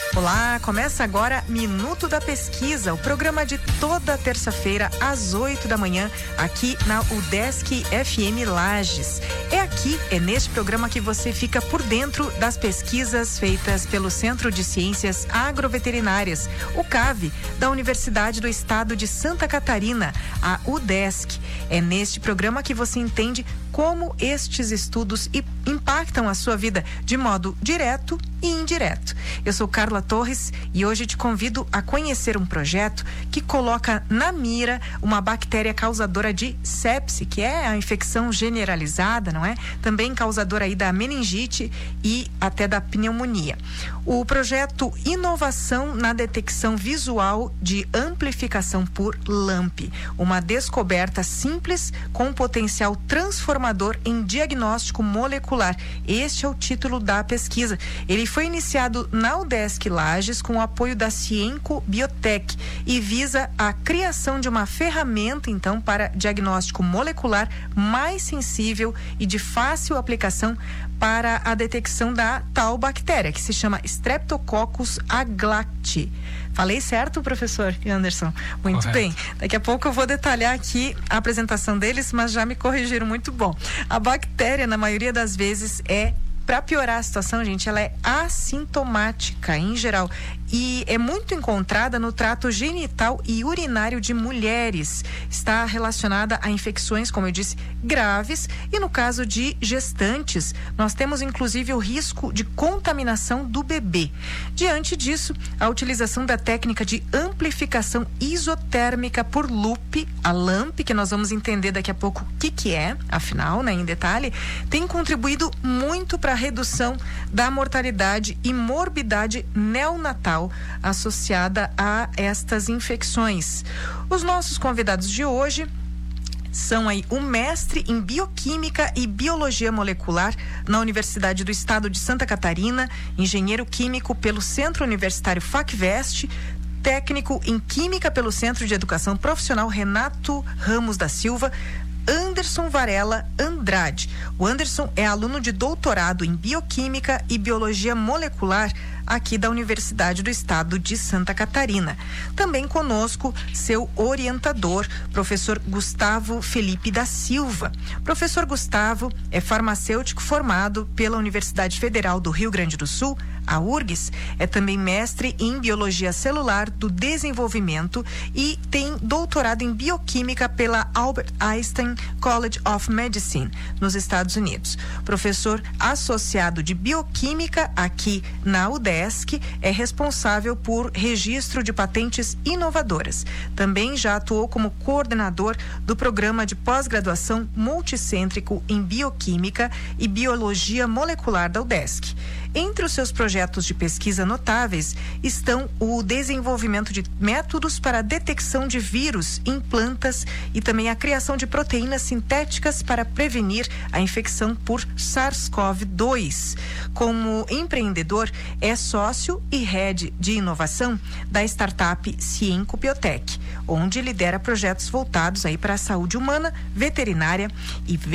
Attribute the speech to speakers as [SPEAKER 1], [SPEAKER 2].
[SPEAKER 1] Olá, começa agora Minuto da Pesquisa, o programa de toda terça-feira às 8 da manhã, aqui na UDESC FM Lages. É neste programa que você fica por dentro das pesquisas feitas pelo Centro de Ciências Agroveterinárias, o CAV, da Universidade do Estado de Santa Catarina, a UDESC. É neste programa que você entende como estes estudos impactam a sua vida de modo direto e indireto. Eu sou Carla Torres e hoje te convido a conhecer um projeto que coloca na mira uma bactéria causadora de sepse, que é a infecção generalizada, não é? Também causadora aí da meningite e até da pneumonia. O projeto Inovação na Detecção Visual de Amplificação por LAMP, uma descoberta simples com potencial transformador em diagnóstico molecular. Este é o título da pesquisa. Ele foi iniciado na UDESC Lages com o apoio da Cienco Biotech e visa a criação de uma ferramenta, então, para diagnóstico molecular mais sensível e de fácil aplicação para a detecção da tal bactéria, que se chama Streptococcus aglacti. Falei certo, professor Anderson? Muito
[SPEAKER 2] Correto.
[SPEAKER 1] bem. Daqui a pouco eu vou detalhar aqui a apresentação deles, mas já me corrigiram muito bom. A bactéria, na maioria das vezes, para piorar a situação, gente, ela é assintomática em geral e é muito encontrada no trato genital e urinário de mulheres. Está relacionada a infecções, como eu disse, graves, e no caso de gestantes, nós temos inclusive o risco de contaminação do bebê. Diante disso, a utilização da técnica de amplificação isotérmica por LUP, a LAMP, que nós vamos entender daqui a pouco o que é, afinal, em detalhe, tem contribuído muito para a redução da mortalidade e morbidade neonatal associada a estas infecções. Os nossos convidados de hoje são aí um mestre em Bioquímica e Biologia Molecular na Universidade do Estado de Santa Catarina, engenheiro químico pelo Centro Universitário FACVEST, técnico em Química pelo Centro de Educação Profissional Renato Ramos da Silva, Anderson Varela Andrade. O Anderson é aluno de doutorado em Bioquímica e Biologia Molecular aqui da Universidade do Estado de Santa Catarina. Também conosco seu orientador, professor Gustavo Felipe da Silva. Professor Gustavo é farmacêutico formado pela Universidade Federal do Rio Grande do Sul, a URGS, é também mestre em Biologia Celular do Desenvolvimento e tem doutorado em Bioquímica pela Albert Einstein College of Medicine, nos Estados Unidos. Professor associado de Bioquímica aqui na UDESC, é responsável por registro de patentes inovadoras. Também já atuou como coordenador do programa de pós-graduação multicêntrico em Bioquímica e Biologia Molecular da UDESC. Entre os seus projetos de pesquisa notáveis estão o desenvolvimento de métodos para a detecção de vírus em plantas e também a criação de proteínas sintéticas para prevenir a infecção por SARS-CoV-2. Como empreendedor, é sócio e head de inovação da startup Cienco Biotech, onde lidera projetos voltados aí para a saúde humana, veterinária e